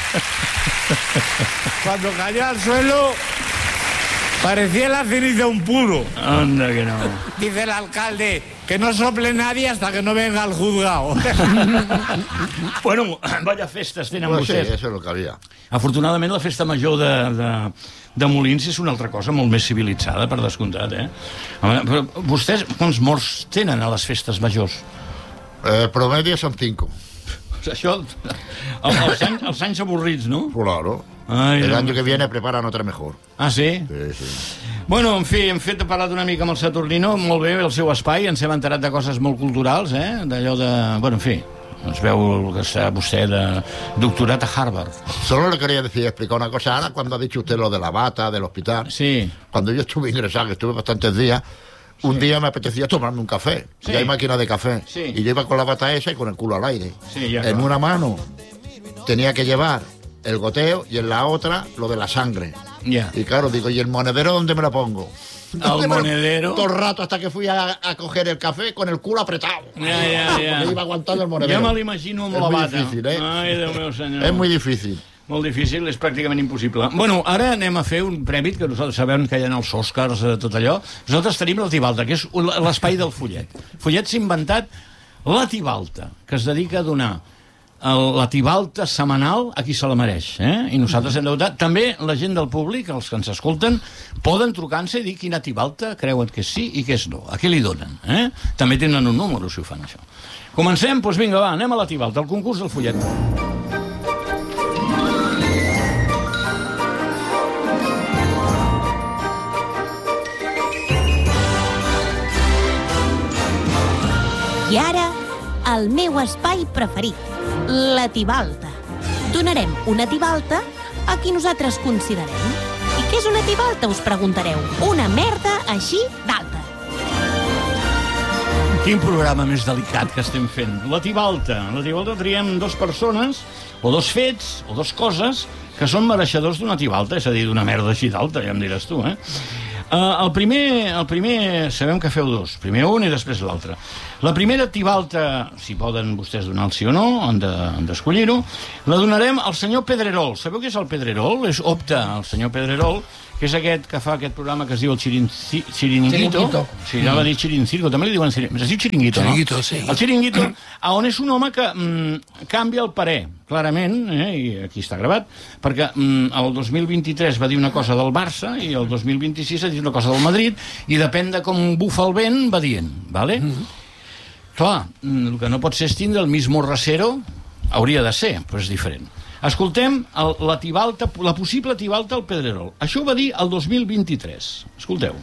J: cuando cayó al suelo, parecía la ceniza un puro.
A: Anda, que no.
J: Dice el alcalde que no sople nadie hasta que no venga al juzgado.
A: Bueno, vaya festes tenen
B: Pues sí,
A: vostès.
B: eso es lo que había.
A: Afortunadament, la festa major de, de, de Molins és una altra cosa molt més civilitzada, per descomptat, eh? Home, però vostès, quants morts tenen a les festes majors?
B: El promedio son cinco.
A: Això, el, els, anys, els anys avorrits, no?
B: Claro.
A: Ai,
B: El
A: no.
B: año que viene preparan otra mejor.
A: Ah, sí?
B: Sí, sí.
A: Bueno, en fi, hem fet parlat una mica amb el Saturnino, molt bé, el seu espai, ens hem enterat de coses molt culturals, eh? D'allò de... Bueno, en fi, ens veu que està vostè de doctorat a Harvard.
B: Solo le quería decir, explicar una cosa. Ahora, cuando ha dicho usted lo de la bata, del hospital,
A: Sí.
B: cuando yo estuve ingresado, que estuve bastantes días, un día me apetecía tomarme un café.
A: Sí.
B: Y hay máquina de café.
A: Sí.
B: Y yo iba con la bata esa y con el culo al aire.
A: Sí, ya,
B: en
A: claro.
B: una mano tenía que llevar el goteo y en la otra lo de la sangre.
A: Ya.
B: Y claro, digo, ¿y el monedero dónde me lo pongo? ¿Dónde me lo-
A: monedero?
B: Todo el rato hasta que fui a, a coger el café con el culo apretado.
A: Ja, ja, ja.
B: Porque iba aguantando el monedero.
A: Ja me l'imagino amb
B: És
A: la
B: muy
A: bata.
B: difícil, eh?
A: Ai, Déu meu senyor.
B: Es muy difícil.
A: Molt difícil, és pràcticament impossible. Bueno, ara anem a fer un prèmit, que nosaltres sabem que hi ha els Oscars, eh, tot allò. Nosaltres tenim la Tibalta, que és l'espai del Follet. Follet s'ha inventat la Tibalta, que es dedica a donar el, la Tibalta setmanal a qui se la mereix. Eh? I nosaltres hem de votar. També la gent del públic, els que ens escolten, poden trucar-se i dir quina Tibalta creuen que sí i que és no. A què li donen? Eh? També tenen un número, si ho fan, això. Comencem? Doncs vinga, va, anem a la Tibalta, el concurs del Follet.
C: I ara, el meu espai preferit, la Tibalta. Donarem una Tibalta a qui nosaltres considerem. I què és una Tibalta, us preguntareu? Una merda així d'alta.
A: Quin programa més delicat que estem fent. La Tibalta. La Tibalta triem dos persones, o dos fets, o dos coses, que són mereixedors d'una Tibalta, és a dir, d'una merda així d'alta, ja em diràs tu, eh? Uh, el, primer, el primer, sabem que feu dos. Primer un i després l'altre. La primera Tibalta, si poden vostès donar el sí o no, han de, han d'escollir-ho, la donarem al senyor Pedrerol. Sabeu què és el Pedrerol? És opta el senyor Pedrerol, que és aquest que fa aquest programa que es diu el Chirinci, Chiringuito.
E: Chiringuito.
A: Sí, ja va dir Chirincirco, també li diuen Chiringuito. Es diu Chiringuito, no?
D: Chiringuito, sí.
A: El Chiringuito, on és un home que mm, canvia el parer, clarament, eh, i aquí està gravat, perquè mm, el dos mil vint-i-tres va dir una cosa del Barça i el dos mil vint-i-sis ha dit una cosa del Madrid, i depèn de com bufa el vent, va dient, ¿vale? Mm-hmm. Clar, el que no pot ser és tindre el mismo rasero, hauria de ser, però és diferent. Escoltem el, la Tibalta, la possible Tibalta al Pedrerol. Això ho va dir el dos mil vint-i-tres. Escolteu.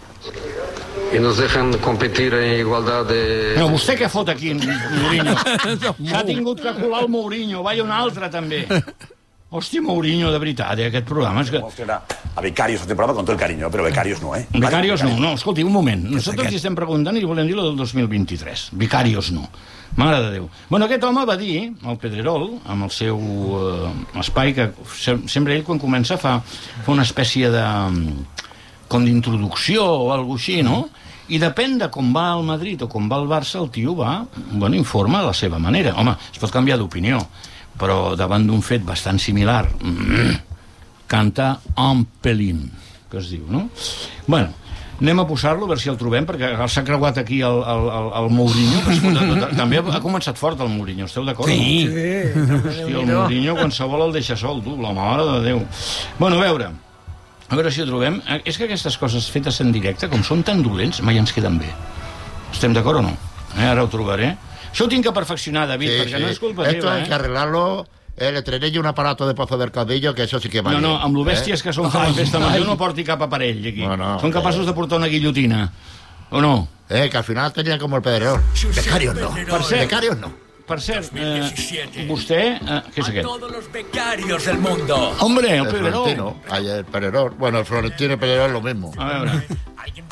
K: Y nos dejan competir en igualdad de...
A: No, vostè què fot aquí, Mourinho? S'ha tingut que colar el Mourinho, vaya un altre també. Hòstia, Mourinho, de veritat, eh, aquest programa és que...
L: A Becarios este programa con todo el cariño, pero Becarios no, ¿eh?
A: Becarios no, no, escolti, un moment. Nosaltres li estem preguntant i li volem dir lo del dos mil vint-i-tres. Becarios no. Mare de Déu. Bueno, aquest home va dir, el Pedrerol, amb el seu eh, espai, que sempre ell quan comença fa, fa una espècie de... com d'introducció o alguna així, no? I depèn de com va el Madrid o com va el Barça, el tio va, bueno, informa a la seva manera. Home, es pot canviar d'opinió, però davant d'un fet bastant similar, mm, canta en pelín, que es diu, no? Bueno, anem a posar-lo, a veure si el trobem, perquè s'ha creuat aquí el, el, el, el Mourinho, que escolta, també ha començat fort el Mourinho, esteu d'acord?
D: Sí.
A: No? Sí. Hòstia, el Mourinho qualsevol el deixa sol, tu, la mare de Déu. Bueno, a veure, a veure si ho trobem. És que aquestes coses fetes en directe, com són tan dolents, mai ens queden bé. Estem d'acord o no? Eh, ara ho trobaré. Això ho tinc que perfeccionar, David,
B: Sí,
A: perquè
B: sí.
A: no és culpa
B: Esto
A: teva,
B: hay que
A: eh?
B: arreglarlo. Eh, le traeré yo un aparato de Pozo del Caudillo, que eso sí que va
A: No, no,
B: bien,
A: amb lo bèsties
B: eh?
A: que són fent la festa major no porti cap aparell aquí.
B: No, no,
A: són capaços de portar una guillotina. O no?
B: Eh, que al final tenía como el Pedrerol. Becarios no.
A: Per cert,
B: Becarios no.
A: per cert eh, vostè... Eh, què és aquest?
M: Todos los becarios del mundo.
A: Hombre, el
B: El
A: Pedrerol.
B: Florentino. Ay, el Pedrerol. Bueno, el Florentino y el Pedrerol es lo mismo.
A: A veure.